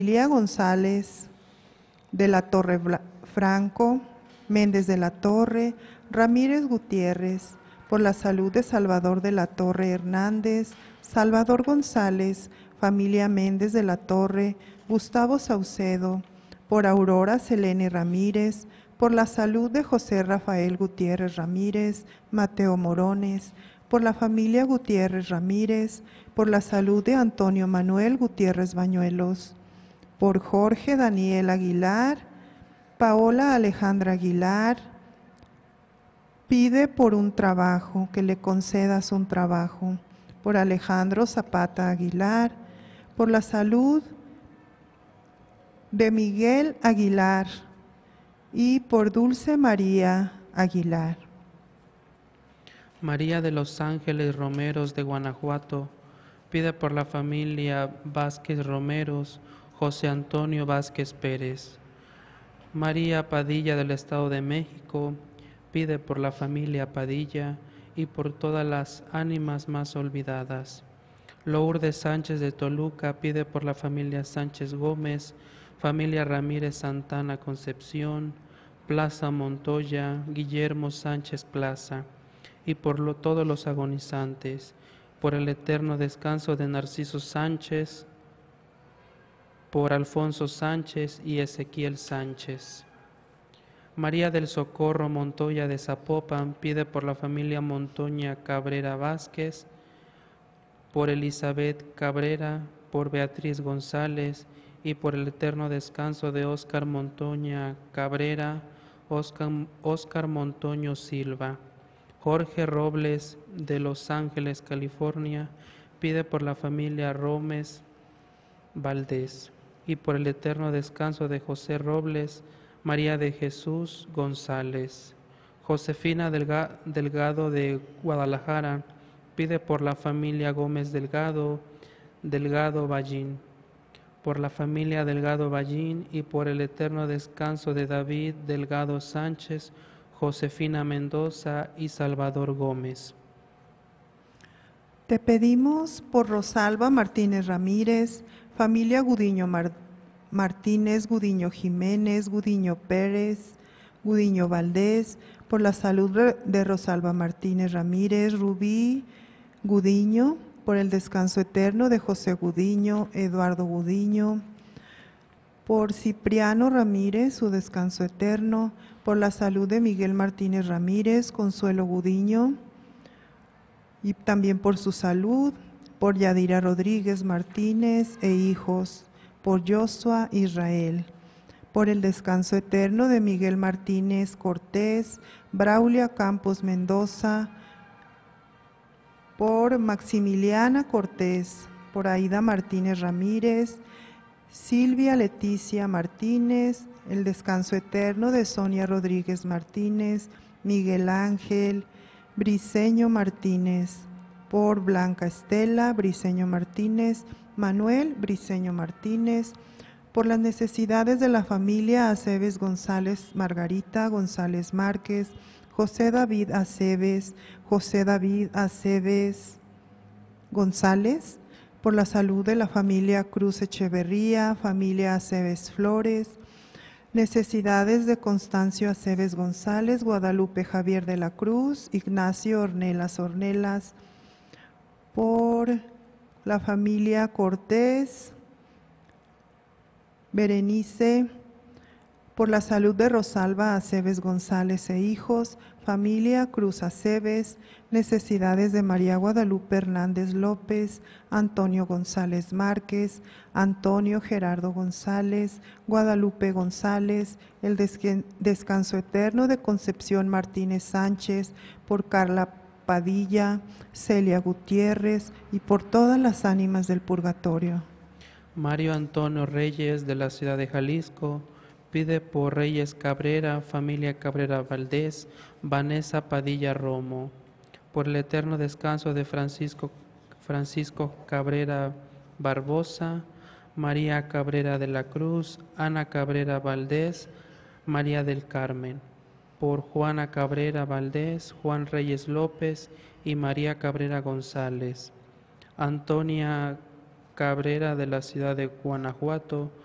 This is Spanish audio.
Familia González de la Torre Franco, Méndez de la Torre, Ramírez Gutiérrez, por la salud de Salvador de la Torre Hernández, Salvador González, familia Méndez de la Torre, Gustavo Saucedo, por Aurora Selene Ramírez, por la salud de José Rafael Gutiérrez Ramírez, Mateo Morones, por la familia Gutiérrez Ramírez, por la salud de Antonio Manuel Gutiérrez Bañuelos, por Jorge Daniel Aguilar, Paola Alejandra Aguilar, pide por un trabajo, que le concedas un trabajo, por Alejandro Zapata Aguilar, por la salud de Miguel Aguilar y por Dulce María Aguilar. María de los Ángeles Romeros de Guanajuato, pide por la familia Vázquez Romeros, José Antonio Vázquez Pérez. María Padilla del Estado de México, pide por la familia Padilla y por todas las ánimas más olvidadas. Lourdes Sánchez de Toluca pide por la familia Sánchez Gómez, familia Ramírez Santana Concepción, Plaza Montoya, Guillermo Sánchez Plaza, y por todos los agonizantes, por el eterno descanso de Narciso Sánchez, por Alfonso Sánchez y Ezequiel Sánchez. María del Socorro Montoya de Zapopan pide por la familia Montoña Cabrera Vázquez, por Elizabeth Cabrera, por Beatriz González y por el eterno descanso de Óscar Montoña Cabrera, Óscar Montoño Silva. Jorge Robles de Los Ángeles, California, pide por la familia Rómez Valdés y por el eterno descanso de José Robles, María de Jesús González. Josefina Delgado de Guadalajara pide por la familia Gómez Delgado Ballín, por la familia Delgado Ballín y por el eterno descanso de David Delgado Sánchez, Josefina Mendoza y Salvador Gómez. Te pedimos por Rosalba Martínez Ramírez, familia Gudiño Martínez, Gudiño Jiménez, Gudiño Pérez, Gudiño Valdés, por la salud de Rosalba Martínez Ramírez, Rubí Gudiño, por el descanso eterno de José Gudiño, Eduardo Gudiño, por Cipriano Ramírez, su descanso eterno, por la salud de Miguel Martínez Ramírez, Consuelo Gudiño, y también por su salud, por Yadira Rodríguez Martínez e hijos, por Joshua Israel, por el descanso eterno de Miguel Martínez Cortés, Braulia Campos Mendoza, por Maximiliana Cortés, por Aida Martínez Ramírez, Silvia Leticia Martínez, el descanso eterno de Sonia Rodríguez Martínez, Miguel Ángel Briceño Martínez, por Blanca Estela Briceño Martínez, Manuel Briceño Martínez, por las necesidades de la familia Aceves González Margarita González Márquez, José David Aceves González, por la salud de la familia Cruz Echeverría, familia Aceves Flores, necesidades de Constancio Aceves González, Guadalupe Javier de la Cruz, Ignacio Ornelas, por la familia Cortés, Berenice, por la salud de Rosalba Aceves González e hijos, familia Cruz Aceves, necesidades de María Guadalupe Hernández López, Antonio González Márquez, Antonio Gerardo González, Guadalupe González, el descanso eterno de Concepción Martínez Sánchez, por Carla Padilla, Celia Gutiérrez y por todas las ánimas del purgatorio. Mario Antonio Reyes de la ciudad de Jalisco pide por Reyes Cabrera, familia Cabrera Valdés, Vanessa Padilla Romo, por el eterno descanso de Francisco Cabrera Barbosa, María Cabrera de la Cruz, Ana Cabrera Valdés, María del Carmen, por Juana Cabrera Valdés, Juan Reyes López y María Cabrera González, Antonia Cabrera de la ciudad de Guanajuato,